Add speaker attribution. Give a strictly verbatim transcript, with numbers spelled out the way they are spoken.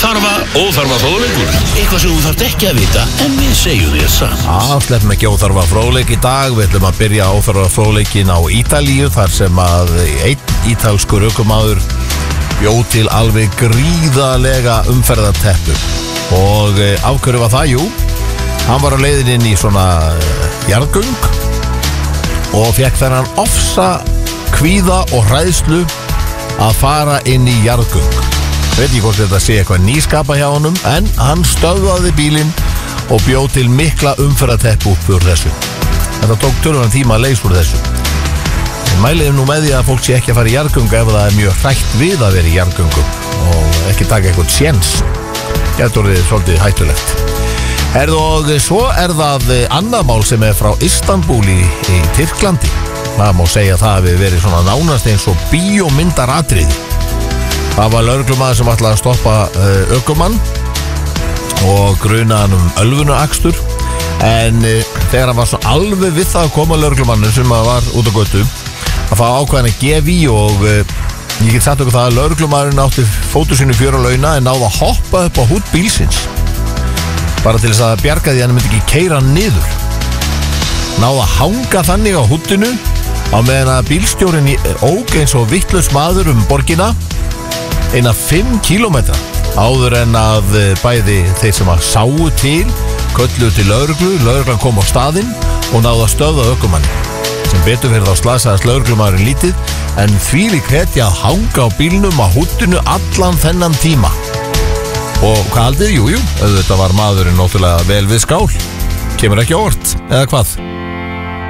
Speaker 1: Óþarfa, óþarfa fróðleikur. Eitthvað sem þú þarft ekki að vita, en við segjum þér samt.
Speaker 2: Afsleppum ekki óþarfa fróðleik í dag. Við ætlum að byrja óþarfa fróðleikin á Ítalíu, þar sem að einn ítalskur ökumaður bjó til alveg gríðalega umferðarteppu. Og af hverju var það? Jú, hann var á leiðin inn í svona jarðgöng og fekk þennan ofsa kvíða og hræðslu að fara inn í jarðgöng. Veit ekki hvort þetta sé eitthvað nýskapa hjá honum, en hann stöðvaði bílinn og bjó til mikla umferðarteppu upp úr þessu. Þetta tók töluverðan tíma að leysa úr þessu. Ég mæliði nú með því að fólk sé ekki að fara í jarðgöng ef það er mjög hrætt við að vera í jarðgöngum og ekki taka eitthvað séns. Þetta orðið svolítið hættulegt. Herðu, og svo er það annað mál sem er frá Istanbul í, í Tyrklandi. Það má segja að það hefur verið svona nánast eins og bíómyndaratriði. Það var lögreglumaður sem ætlaði að stoppa uh, ökumann og grunaðan um ölvunarstöð, en uh, þegar hann var svo alveg við það að koma lögreglumannu sem var út á götu að fá ákveðan að gefa í, og uh, ég get sagt okkur það að lögreglumaðurinn átti fótu sínu fjör á launa en náði að hoppa upp á húdd bílsins bara til þess að bjarga því að hann myndi ekki keyra niður. Náði að hanga þannig á húddinu á meðan að bílstjórinn ók eins og vitlaus maður um borgina eina fimm kílómetra áður en að bæði þeir sem að sáu til kölluðu til lögreglu, lögreglan kom á staðinn og náðu að stöðva ökumanni. Sem betur fyrir þá slasaðist lögreglumaðurinn lítið, en þvílík hetja að hanga á bílnum á húddinu allan þennan tíma. Og hvað haldið? Jú, jú, auðvitað var maðurinn náttúrulega vel við skál. Kemur ekki á óvart, eða hvað?